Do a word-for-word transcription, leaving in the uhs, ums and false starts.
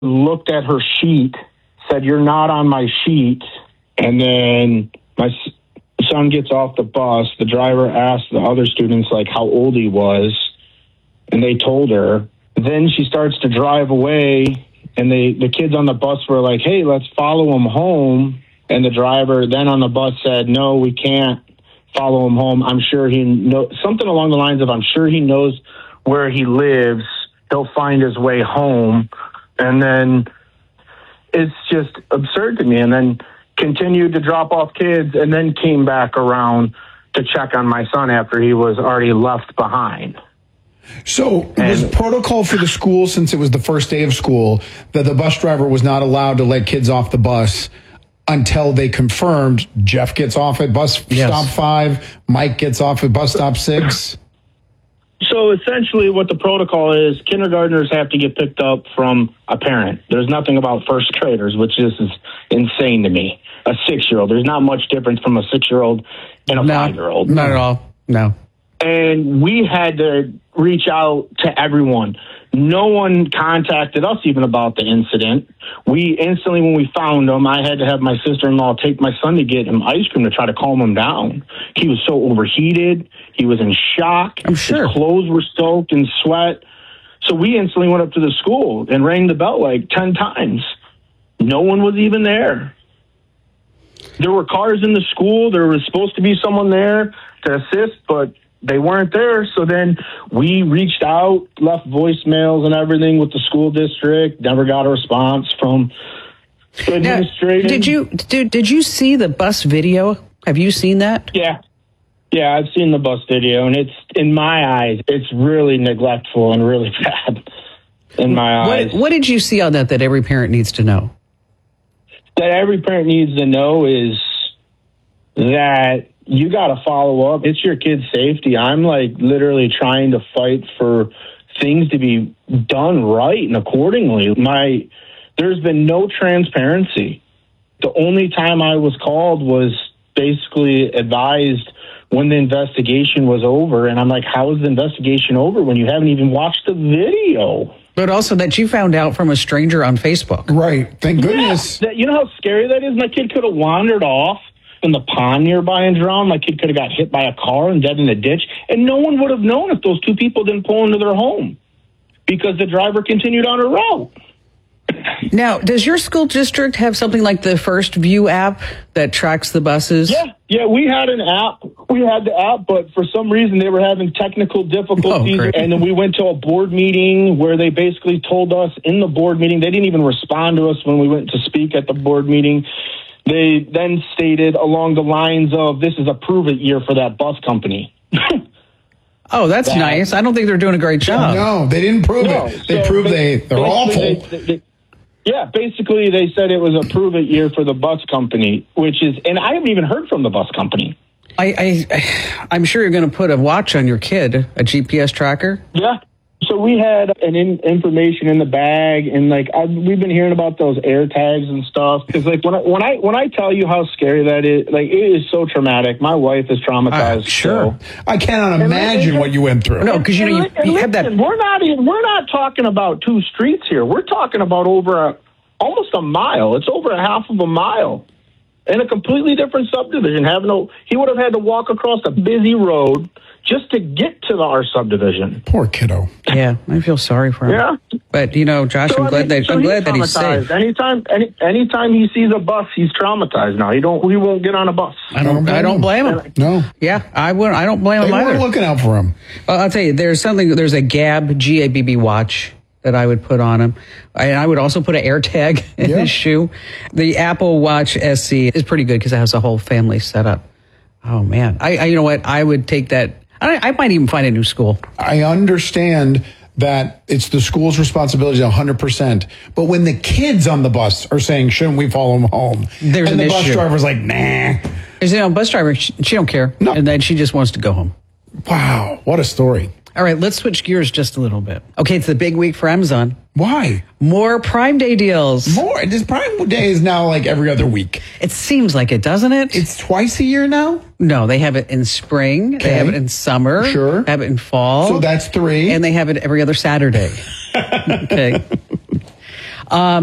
looked at her sheet, said, "You're not on my sheet." And then my son gets off the bus. The driver asked the other students, like, how old he was, and they told her. Then she starts to drive away, and they, the kids on the bus were like, "Hey, let's follow him home." And the driver then on the bus said, "No, we can't follow him home. I'm sure he knows," something along the lines of, "I'm sure he knows where he lives. He'll find his way home." And then it's just absurd to me. And then continued to drop off kids, and then came back around to check on my son after he was already left behind. So it was protocol for the school, since it was the first day of school, that the bus driver was not allowed to let kids off the bus until they confirmed Jeff gets off at bus yes. stop five, Mike gets off at bus stop six? So essentially what the protocol is, kindergartners have to get picked up from a parent. There's nothing about first graders, which is, is insane to me. A six-year-old. There's not much difference from a six-year-old and a no, five-year-old. Not at all. No. And we had to reach out to everyone. No one contacted us even about the incident. We instantly, when we found him, I had to have my sister-in-law take my son to get him ice cream to try to calm him down. He was so overheated. He was in shock. I'm sure. His clothes were soaked in sweat. So we instantly went up to the school and rang the bell like ten times. No one was even there. There were cars in the school. There was supposed to be someone there to assist, but they weren't there. So then we reached out, left voicemails and everything with the school district. Never got a response from administration. Now, did you did, did you see the bus video? Have you seen that? Yeah. Yeah, I've seen the bus video, and it's, in my eyes, it's really neglectful and really bad in my what, eyes. What did you see on that that every parent needs to know? That every parent needs to know is that you got to follow up. It's your kid's safety. I'm like literally trying to fight for things to be done right and accordingly. My, there's been no transparency. The only time I was called was basically advised when the investigation was over. And I'm like, how is the investigation over when you haven't even watched the video? But also that you found out from a stranger on Facebook. Right. Thank goodness. Yeah, that, you know how scary that is? My kid could have wandered off in the pond nearby and drowned. My kid could have got hit by a car and dead in a ditch. And no one would have known if those two people didn't pull into their home because the driver continued on her route. Now, does your school district have something like the First View app that tracks the buses? Yeah, yeah, we had an app. We had the app, but for some reason they were having technical difficulties. Oh, and then we went to a board meeting where they basically told us in the board meeting, they didn't even respond to us when we went to speak at the board meeting. They then stated along the lines of, this is a prove-it year for that bus company. Oh, that's that, nice. I don't think they're doing a great job. No, they didn't prove no, it. They so proved they, they're awful. They, they, they, yeah, basically they said it was a prove-it year for the bus company, which is, and I haven't even heard from the bus company. I, I, I'm sure you're going to put a watch on your kid, a G P S tracker. Yeah. So we had an in, information in the bag, and like I've, we've been hearing about those air tags and stuff. Because like when I when I when I tell you how scary that is, like it is so traumatic. My wife is traumatized. Uh, sure, so. I cannot imagine what you went through. No, because you know you, you have that. We're not even, we're not talking about two streets here. We're talking about over a, almost a mile. It's over a half of a mile in a completely different subdivision. Having no, he would have had to walk across a busy road just to get to the, our subdivision. Poor kiddo. Yeah, I feel sorry for him. Yeah, but you know, Josh, so, I'm glad I mean, that so I'm glad that he's safe. Anytime, any anytime he sees a bus, he's traumatized. Now he don't, he won't get on a bus. I don't, I don't blame him. No. Yeah, I would. I don't blame they him either. They weren't looking out for him. Well, I'll tell you, there's something. There's a Gab G A B B watch that I would put on him. I, I would also put an AirTag in yeah. his shoe. The Apple Watch S E is pretty good because it has a whole family setup. Oh man, I, I you know what? I would take that. I, I might even find a new school. I understand that it's the school's responsibility one hundred percent. But when the kids on the bus are saying, shouldn't we follow them home? There's and an the issue. bus driver's like, nah. There's, you know, bus driver, she, she don't care. No. And then she just wants to go home. Wow, what a story. All right, let's switch gears just a little bit. Okay, it's the big week for Amazon. Why? More Prime Day deals. More? This Prime Day is now like every other week. It seems like it, doesn't it? It's twice a year now? No, they have it in spring. Okay. They have it in summer. Sure. They have it in fall. So that's three. And they have it every other Saturday. Okay. Um,